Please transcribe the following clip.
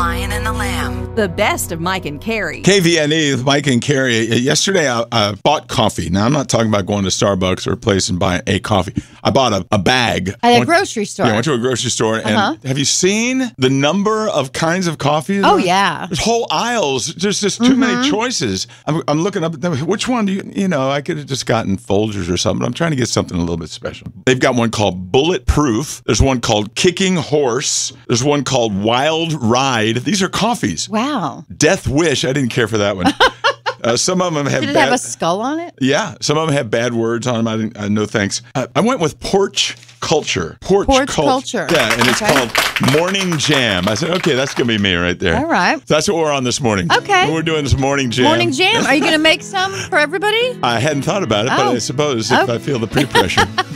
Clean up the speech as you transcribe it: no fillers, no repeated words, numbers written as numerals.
Lion and the Lamb. The best of Mike and Carrie. KVNE with Mike and Carrie. Yesterday, I bought coffee. Now, I'm not talking about going to Starbucks or a place and buying a coffee. I bought a bag. At a grocery store. Yeah, I went to a grocery store. And have you seen the number of kinds of coffee? Oh, yeah. There's whole aisles. There's just too many choices. I'm looking up. Which one do you know, I could have just gotten Folgers or something. I'm trying to get something a little bit special. They've got one called Bulletproof. There's one called Kicking Horse. There's one called Wild Ride. These are coffees. Wow. Death Wish. I didn't care for that one. Some of them have Did it have a skull on it? Yeah. Some of them have bad words on them. I didn't. No thanks. I went with Porch Culture. Porch Culture. Yeah, and it's called Morning Jam. I said, okay, that's going to be me right there. All right. So that's what we're on this morning. Okay. We're doing this Morning Jam. Morning Jam. Are you going to make some for everybody? I hadn't thought about it, but I suppose if I feel the peer pressure.